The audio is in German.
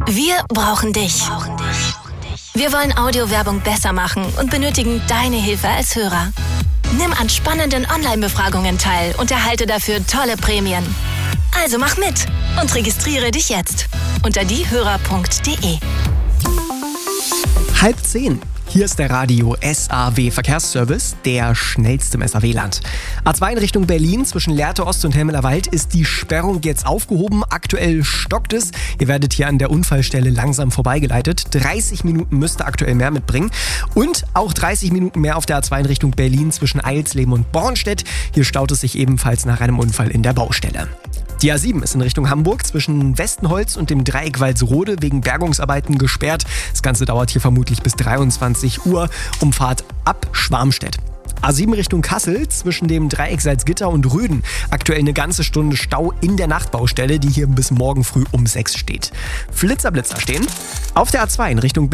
Wir brauchen dich. Wir wollen Audiowerbung besser machen und benötigen deine Hilfe als Hörer. Nimm an spannenden Online-Befragungen teil und erhalte dafür tolle Prämien. Also mach mit und registriere dich jetzt unter diehörer.de. 9:30. Hier ist der Radio SAW Verkehrsservice, der schnellste im SAW-Land. A2 in Richtung Berlin zwischen Lehrte Ost und Helmeler Wald ist die Sperrung jetzt aufgehoben. Aktuell stockt es. Ihr werdet hier an der Unfallstelle langsam vorbeigeleitet. 30 Minuten müsste aktuell mehr mitbringen. Und auch 30 Minuten mehr auf der A2 in Richtung Berlin zwischen Eilsleben und Bornstedt. Hier staut es sich ebenfalls nach einem Unfall in der Baustelle. Die A7 ist in Richtung Hamburg zwischen Westenholz und dem Dreieck Walsrode wegen Bergungsarbeiten gesperrt. Das Ganze dauert hier vermutlich bis 23 Uhr. Umfahrt ab Schwarmstedt. A7 Richtung Kassel zwischen dem Dreieck Salzgitter und Röden. Aktuell eine ganze Stunde Stau in der Nachtbaustelle, die hier bis morgen früh um 6 steht. Flitzer stehen. Auf der A2 in Richtung